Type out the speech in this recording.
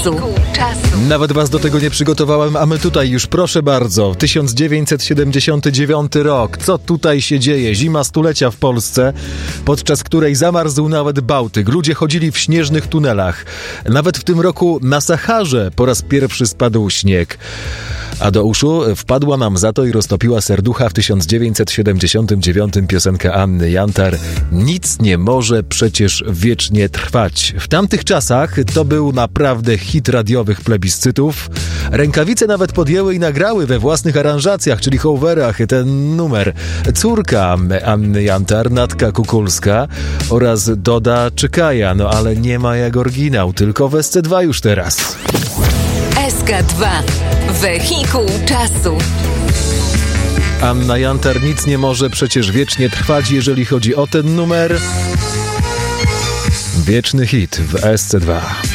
Nawet was do tego nie przygotowałem, a my tutaj już, proszę bardzo, 1979 rok. Co tutaj się dzieje? Zima stulecia w Polsce, podczas której zamarzł nawet Bałtyk. Ludzie chodzili w śnieżnych tunelach. Nawet w tym roku na Saharze po raz pierwszy spadł śnieg. A do uszu wpadła nam za to i roztopiła serducha w 1979 piosenka Anny Jantar „Nic nie może przecież wiecznie trwać”. W tamtych czasach to był naprawdę hit radiowych plebiscytów. Rękawice nawet podjęły i nagrały we własnych aranżacjach, czyli coverach, ten numer. Córka Anny Jantar, Natka Kukulska oraz Doda Czykaja. No ale nie ma jak oryginał, tylko w SC2 już teraz. SK2. Wehikuł czasu. Anna Jantar „Nic nie może przecież wiecznie trwać”, jeżeli chodzi o ten numer. Wieczny hit w SC2.